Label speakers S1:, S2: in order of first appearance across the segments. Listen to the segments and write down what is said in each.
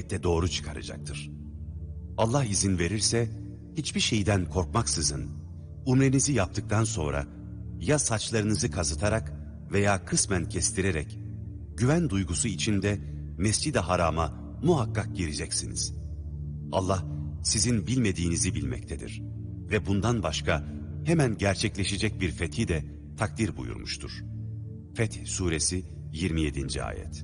S1: elbette doğru çıkaracaktır. Allah izin verirse hiçbir şeyden korkmaksızın umrenizi yaptıktan sonra ya saçlarınızı kazıtarak veya kısmen kestirerek güven duygusu içinde Mescid-i Haram'a muhakkak gireceksiniz. Allah sizin bilmediğinizi bilmektedir ve bundan başka hemen gerçekleşecek bir fethi de takdir buyurmuştur. Fetih Suresi 27. Ayet.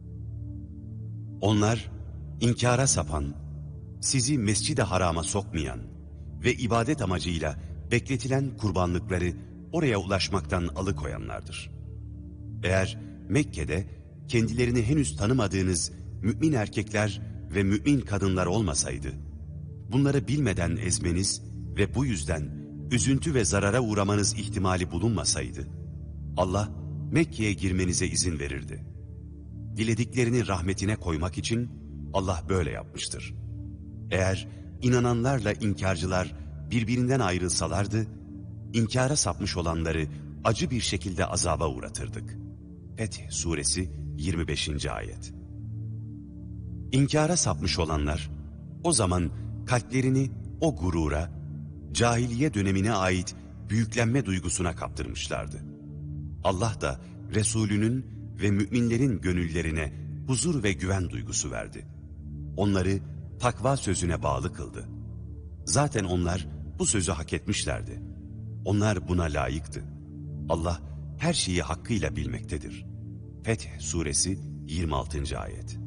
S1: Onlar inkara sapan, sizi Mescid-i Haram'a sokmayan ve ibadet amacıyla bekletilen kurbanlıkları oraya ulaşmaktan alıkoyanlardır. Eğer Mekke'de kendilerini henüz tanımadığınız mümin erkekler ve mümin kadınlar olmasaydı, bunları bilmeden ezmeniz ve bu yüzden üzüntü ve zarara uğramanız ihtimali bulunmasaydı, Allah Mekke'ye girmenize izin verirdi. Dilediklerini rahmetine koymak için Allah böyle yapmıştır. Eğer inananlarla inkarcılar birbirinden ayrılsalardı, inkara sapmış olanları acı bir şekilde azaba uğratırdık. Fetih Suresi 25. Ayet. İnkara sapmış olanlar, o zaman kalplerini o gurura, cahiliye dönemine ait büyüklenme duygusuna kaptırmışlardı. Allah da Resulünün ve müminlerin gönüllerine huzur ve güven duygusu verdi. Onları takva sözüne bağlı kıldı. Zaten onlar bu sözü hak etmişlerdi. Onlar buna layıktı. Allah her şeyi hakkıyla bilmektedir. Fetih Suresi 26. Ayet.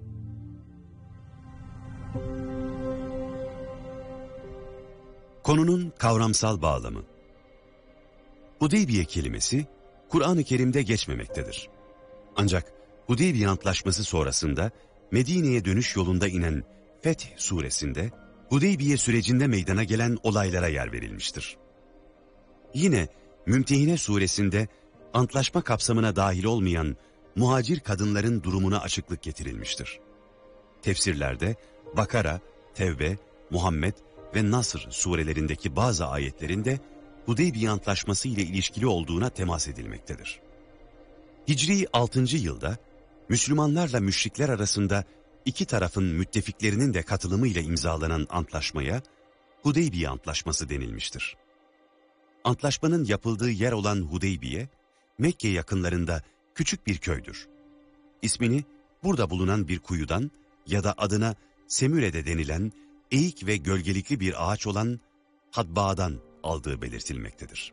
S1: Konunun kavramsal bağlamı. Hudeybiye kelimesi Kur'an-ı Kerim'de geçmemektedir. Ancak Hudeybiye Antlaşması sonrasında Medine'ye dönüş yolunda inen Fetih Suresinde Hudeybiye sürecinde meydana gelen olaylara yer verilmiştir. Yine Mümtehine Suresinde antlaşma kapsamına dahil olmayan muhacir kadınların durumuna açıklık getirilmiştir. Tefsirlerde Bakara, Tevbe, Muhammed ve Nasr surelerindeki bazı ayetlerinde Hudeybiye Antlaşması ile ilişkili olduğuna temas edilmektedir. Hicri 6. yılda Müslümanlarla müşrikler arasında iki tarafın müttefiklerinin de katılımıyla imzalanan antlaşmaya Hudeybiye Antlaşması denilmiştir. Antlaşmanın yapıldığı yer olan Hudeybiye, Mekke yakınlarında küçük bir köydür. İsmini burada bulunan bir kuyudan ya da adına Semüre'de denilen eğik ve gölgelikli bir ağaç olan Hadba'dan aldığı belirtilmektedir.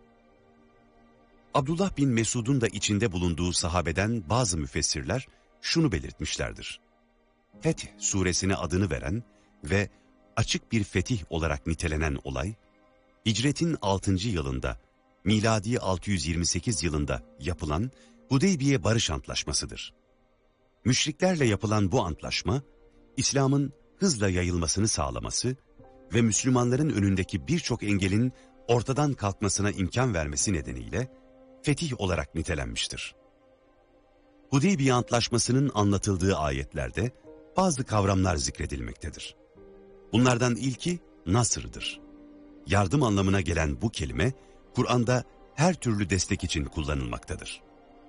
S1: Abdullah bin Mesud'un da içinde bulunduğu sahabeden bazı müfessirler şunu belirtmişlerdir. Fetih suresine adını veren ve açık bir fetih olarak nitelenen olay, Hicretin 6. yılında, miladi 628 yılında yapılan Hudeybiye Barış Antlaşması'dır. Müşriklerle yapılan bu antlaşma, İslam'ın hızla yayılmasını sağlaması ve Müslümanların önündeki birçok engelin ortadan kalkmasına imkan vermesi nedeniyle fetih olarak nitelenmiştir. Hudeybiye Antlaşması'nın anlatıldığı ayetlerde bazı kavramlar zikredilmektedir. Bunlardan ilki Nasır'dır. Yardım anlamına gelen bu kelime, Kur'an'da her türlü destek için kullanılmaktadır.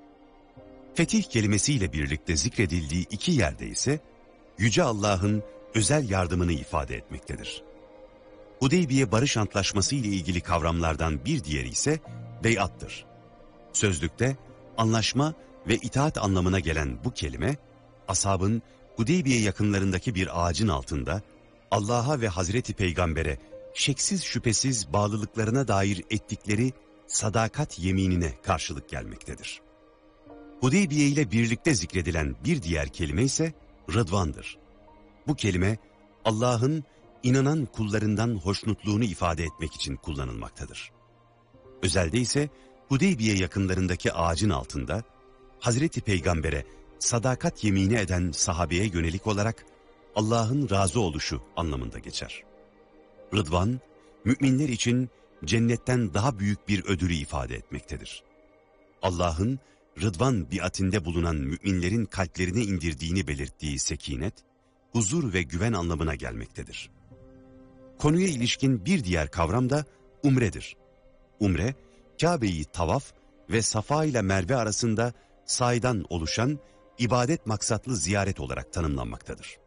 S1: Fetih kelimesiyle birlikte zikredildiği iki yerde ise, Yüce Allah'ın özel yardımını ifade etmektedir. Hudeybiye Barış Antlaşması ile ilgili kavramlardan bir diğeri ise bey'attır. Sözlükte anlaşma ve itaat anlamına gelen bu kelime, ashabın Hudeybiye yakınlarındaki bir ağacın altında Allah'a ve Hazreti Peygamber'e şeksiz şüphesiz bağlılıklarına dair ettikleri sadakat yeminine karşılık gelmektedir. Hudeybiye ile birlikte zikredilen bir diğer kelime ise Rıdvan'dır. Bu kelime Allah'ın inanan kullarından hoşnutluğunu ifade etmek için kullanılmaktadır. Özelde ise Hudeybiye yakınlarındaki ağacın altında Hazreti Peygamber'e sadakat yemini eden sahabeye yönelik olarak Allah'ın razı oluşu anlamında geçer. Rıdvan, müminler için cennetten daha büyük bir ödülü ifade etmektedir. Allah'ın Rıdvan biatinde bulunan müminlerin kalplerine indirdiğini belirttiği sekinet, huzur ve güven anlamına gelmektedir. Konuya ilişkin bir diğer kavram da umredir. Umre, Kabe'yi tavaf ve Safa ile Merve arasında saydan oluşan ibadet maksatlı ziyaret olarak tanımlanmaktadır.